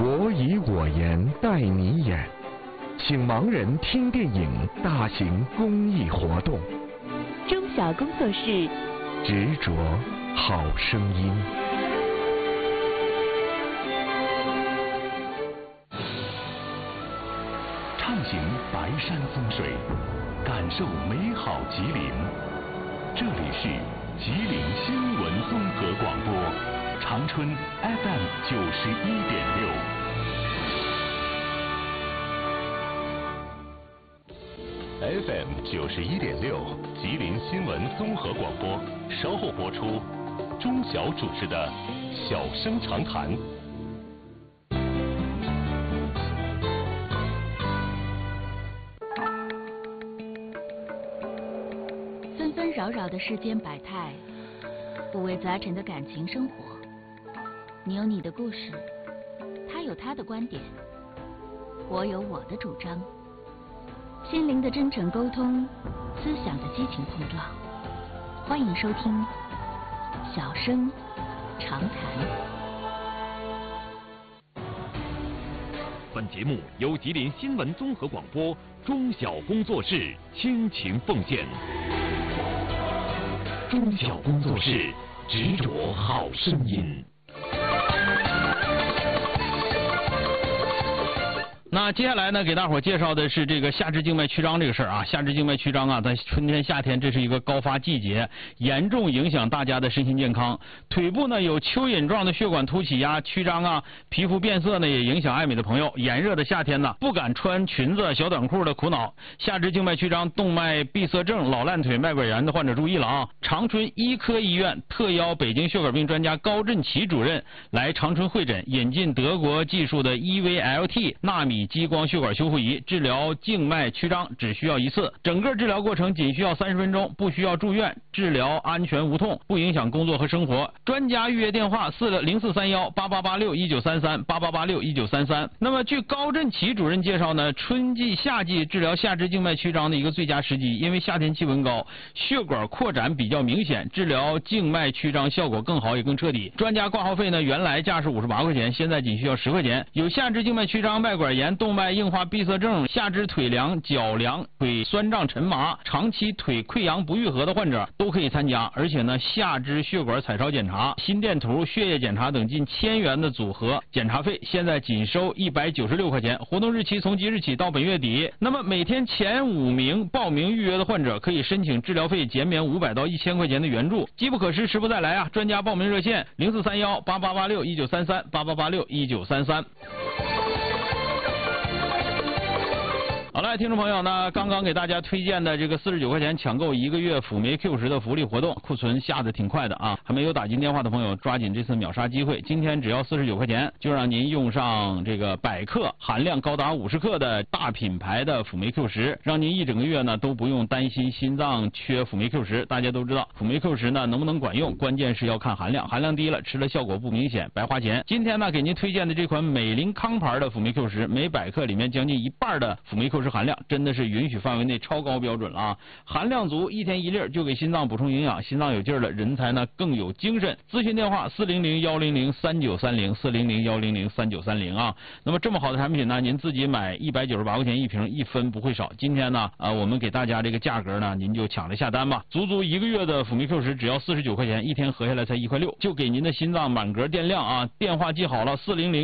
我以我言带你演，请盲人听电影大型公益活动。 中小工作室， 执着好声音。畅行白山风水，感受美好吉林。这里是吉林新闻综合广播，长春 FM 91.6。FM 91.6，吉林新闻综合广播，稍后播出。钟晓主持的《小声长谈》。 纷纷扰扰的世间百态，五味杂陈的感情生活。你有你的故事，他有他的观点，我有我的主张。心灵的真诚沟通，思想的激情碰撞。欢迎收听《小声长谈》。 本节目由吉林新闻综合广播中小工作室倾情奉献。中小工作室，执着好声音。 那接下来呢，给大伙介绍的是这个下肢静脉曲张这个事儿啊。下肢静脉曲张啊，在春天、夏天，这是一个高发季节，严重影响大家的身心健康。腿部呢有蚯蚓状的血管凸起呀、曲张啊，皮肤变色呢也影响爱美的朋友。炎热的夏天呢，不敢穿裙子、小短裤的苦恼。下肢静脉曲张、动脉闭塞症、老烂腿、脉管炎的患者注意了啊！长春医科医院特邀北京血管病专家高振奇主任来长春会诊，引进德国技术的 EVLT 纳米激光血管修复仪，治疗静脉曲张只需要一次，整个治疗过程仅需要30分钟，不需要住院，治疗安全无痛，不影响工作和生活。专家预约电话04318886193388861933。那么据高振奇主任介绍呢，春季、夏季治疗下肢静脉曲张的一个最佳时机，因为夏天气温高，血管扩展比较明显，治疗静脉曲张效果更好也更彻底。专家挂号费呢，原来价是58块钱，现在仅需要10块钱。有下肢静脉曲张、脉管炎、动脉硬化闭塞症、下肢腿凉、脚凉、腿酸胀沉麻、长期腿溃疡不愈合的患者都可以参加。而且呢，下肢血管彩超检查、心电图、血液检查等近1000元的组合检查费，现在仅收196块钱。活动日期从即日起到本月底。那么每天前5名报名预约的患者可以申请治疗费减免500到1000块钱的援助。机不可失，时不再来啊！专家报名热线04318886193388861933。好了，听众朋友呢，刚刚给大家推荐的这个49块钱抢购1个月辅酶 Q10的福利活动，库存下的挺快的啊！还没有打进电话的朋友，抓紧这次秒杀机会。今天只要49块钱，就让您用上这个100克含量高达50克的大品牌的辅酶 Q10，让您一整个月呢都不用担心心脏缺辅酶 Q10。大家都知道，辅酶 Q10呢能不能管用，关键是要看含量，含量低了，吃了效果不明显，白花钱。今天呢，给您推荐的这款美林康牌的辅酶 Q10，每100克里面将近一半的辅酶 Q10含量，真的是允许范围内超高标准了啊！含量足，一天1粒就给心脏补充营养，心脏有劲儿了，人才呢更有精神。咨询电话400-100-3930，400-100-3930啊。那么这么好的产品呢，您自己买198块钱一瓶，一分不会少。今天呢，我们给大家这个价格呢，您就抢着下单吧。足1个月的辅酶 Q10只要49块钱，一天合下来才1块6，就给您的心脏满格电量啊！电话记好了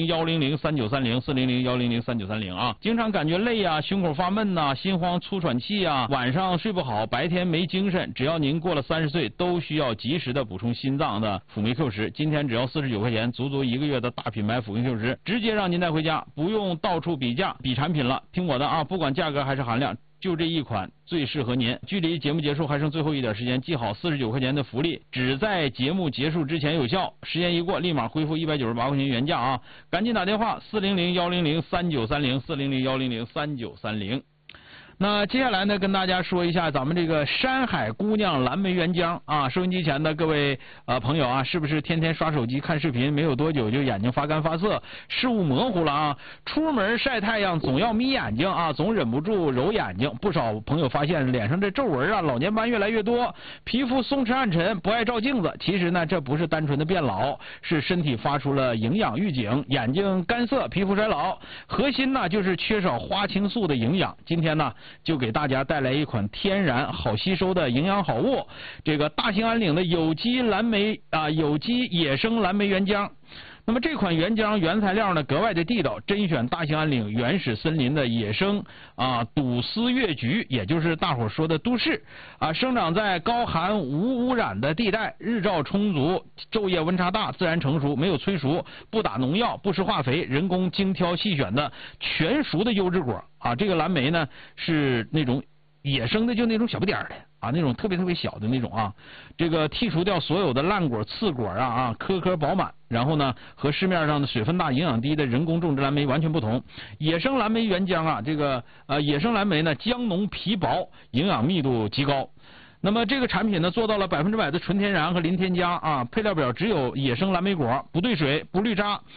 ，400-100-3930，400-100-3930啊。经常感觉累啊，胸口发闷呐，心慌粗喘气啊，晚上睡不好，白天没精神，只要您过了30岁，都需要及时的补充心脏的辅酶 Q10。今天只要49块钱，足1个月的大品牌辅酶 Q10，直接让您带回家，不用到处比价比产品了。听我的啊，不管价格还是含量，就这一款最适合您。距离节目结束还剩最后一点时间，记好49块钱的福利只在节目结束之前有效，时间一过立马恢复198块钱原价啊！赶紧打电话400-100-3930，400-100-3930。 那接下来呢，跟大家说一下咱们这个山海姑娘蓝莓原浆啊，收音机前的各位朋友啊，是不是天天刷手机看视频，没有多久就眼睛发干发涩，视物模糊了啊？出门晒太阳总要眯眼睛啊，总忍不住揉眼睛。不少朋友发现脸上这皱纹啊，老年斑越来越多，皮肤松弛暗沉，不爱照镜子。其实呢，这不是单纯的变老，是身体发出了营养预警，眼睛干涩，皮肤衰老。核心呢就是缺少花青素的营养。今天呢，就给大家带来一款天然好吸收的营养好物，这个大兴安岭的有机野生蓝莓原浆。那么这款原浆原材料呢格外的地道，甄选大兴安岭原始森林的野生笃丝越菊，也就是大伙说的都市生长在高寒无污染的地带，日照充足，昼夜温差大，自然成熟，没有催熟，不打农药，不施化肥，人工精挑细选的全熟的优质果这个蓝莓呢是那种野生的，就那种小不点儿的那种特别特别小的那种这个剔除掉所有的烂果刺果颗颗饱满，然后呢和市面上的水分大营养低的人工种植蓝莓完全不同。野生蓝莓原浆这个野生蓝莓呢浆浓皮薄，营养密度极高。那么这个产品呢做到了100%的纯天然和零添加配料表只有野生蓝莓果，不兑水，不滤渣，